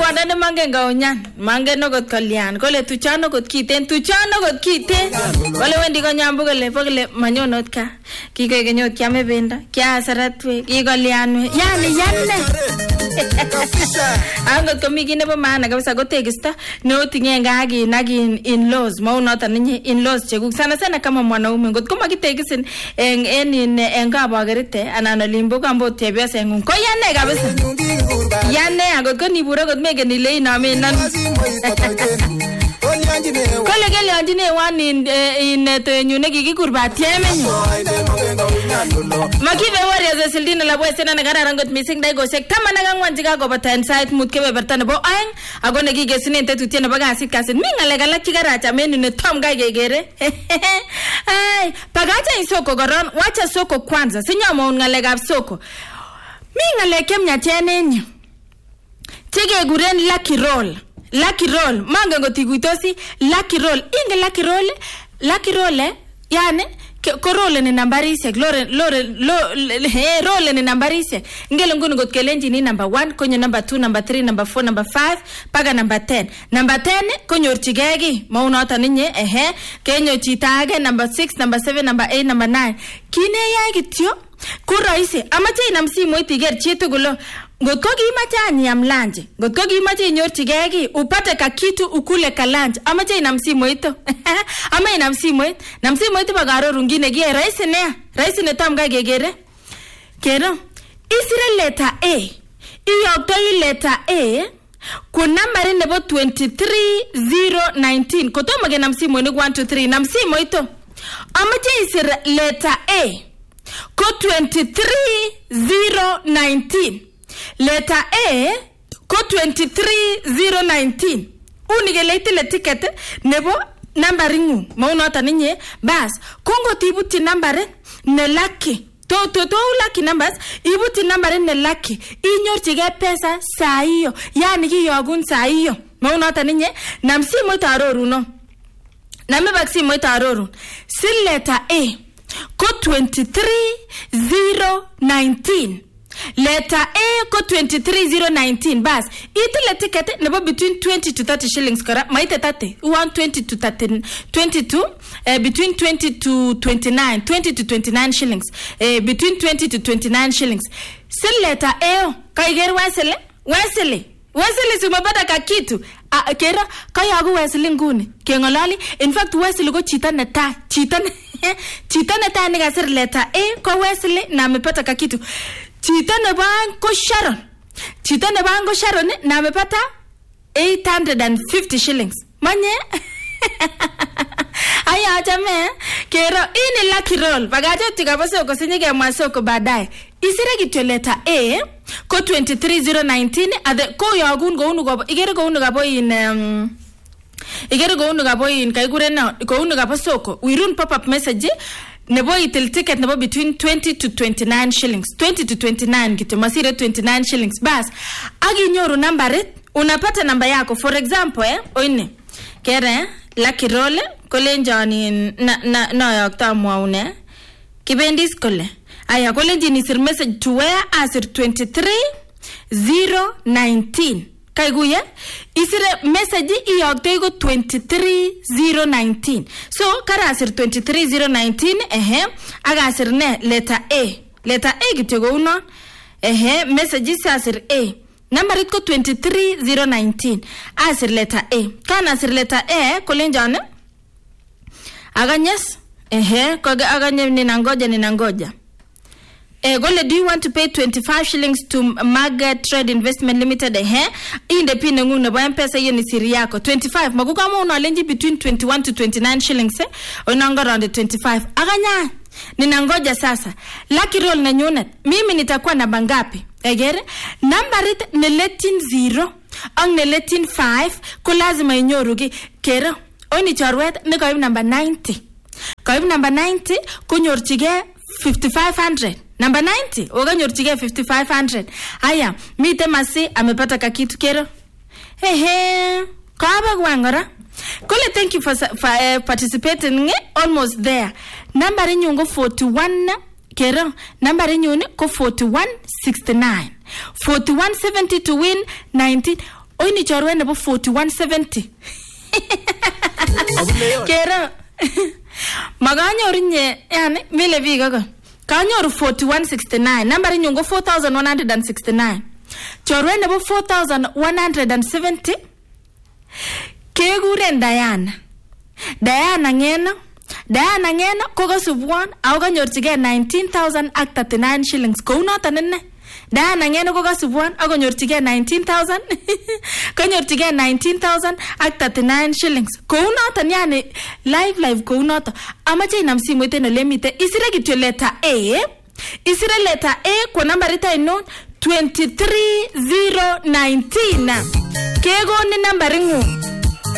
kwadane mange ngaonyan mange no got kalyan kole tuchano got kiten kole wendi konyambu kole pokole manyonot ka kikoe kenyot kiame benda kia saratwe kikolyanwe yani yanne angot komi kine bo maana kabisa gotegista no tingenga agi nagin in-laws maunota ninyi in-laws cheguk sana kama mwanaume ngot koma kitegisin en kabagerite anan olimbo kambo tebes engun ko yanne kabisa yanne agot ko nibura got megen ile iname nan kole kele anjine wan in tenyune gigikurba tiemenyu makibe warriors sildina la bwesena na kararan got missing dai go sek tamana gangwan jiga go batan site mut kebe bertane bo aeng agone gigesine tetutye ne bagasit kasit mingale galak chigaracha menu ne tom gai gegere ai pagacha isoko goron wacha soko kwanza sinyama ungale gab soko mingale kemnya tenenyu tege guren Lucky roll mange ngotiguitosi Lucky roll inge Lucky roll yani ko roll ni nambarisiek roll ni nambarisiek ngelo ngunu got kelenji ni number 1 konyo number 2 number 3 number 4 number 5 paga number 10 konyorchigegi maunota ninye kenyo chitage number 6 number 7 number 8 number 9 kine yai kityo ku raisi amache inam simoit iger chitugulo ngotko kimache anyam lunch ngotko kimache inyorchigegi upate ka kitu ukule ka lunch amache inam simoit ama inam simoit bagaro rungine gie raisi ne tam ga gegere kero isire letter A iyokto letter A ku number nebo 23019 kotomo ge nam simoit 123 nam simoit amache isire letter A ko 23019 letter A ko 23019 unigele itile ticket nebo numberingu maunota ninye bas kongo tibuti number ne lucky to lucky numbers ibuti number ne lucky inyorchige pesa saa hiyo yani kiyogun saa hiyo maunota ninye namsimo taroruno name baksimo tarorun si letter A ko 23019 letter A ko 23019 bas itile ticket nebo between 20 to 30 shillings kara maite 30 120 to 30 22 between 20 to 29 20 to 29 shillings between 20 to 29 shillings si letter A kaiger Wesley sumabada ka kitu kera kayagu Wesley nguni kengolali in fact Wesley ko chita neta ni gasir letter A ko Wesley na amepata ka kitu chita ne bango Sharon na amepata 850 shillings manye aya jame kero ini Lucky roll bagaje tigaboso ko sinyige mwasoko baadaye isire kityo letter A ko 23019 ade ko yagun go unu go igere go unu gabo in kai gurena go unu gabo soko we run pop up message nebo itil ticket nebo between 20 to 29 shillings 20 to 29 kitu masire 29 shillings bas aginyoru number unapata namba yako for example oine kere Lucky roll kolenjani na yakta mwaune kibendis kole aya kolenjini sir message to where asir 23019 kaiguye isire message iyokte go 23019 so kara asir 23019 agasir ne letter A kityo go uno message is asir A number it ko 23019 asir letter A kana asir letter A kolenjane aganyes aganye ninangoja gole do you want to pay 25 shillings to Margaret Trade Investment Limited inde pine ngune bo mpesa hiyo ni siri yako 25 magukama unalenji between 21 to 29 shillings onanga around 25 aganya ninangoja sasa Lucky roll na nyuna mimi nitakuwa na bangapi egere number it ne letin 0 ang ne letin 5 ko lazima inyorugi kero oni chorwet ne koib number 90 kunyorchige 5500 number 90 oganyorchige 5500 haya mite masi amepata kakitu kero kaba gwangora kole thank you for participating almost there number nyungo 41 kero number nyune ko 4169 4170 to win 19 Oy ni chorwe nebo 4170. Kero. Maganyoru nye yani mile biga ko. Kanyoru 4169. Nambari nyungo 4169. Chorwe nebo 4170. Keguren Diana. Diana ngeno koga subwan au kanyorchige 19,039 shillings. Kounoton inne. Diana ngeno koga subwan au kanyorchige 19,000. Kanyorchige 19,039 shillings. Kounoton yani live kounoton. Amache inam simoit en ole mite. Isire kityo letter A. Isire letter A kwa nambarit ainon 23019. Kegoni nambaringung.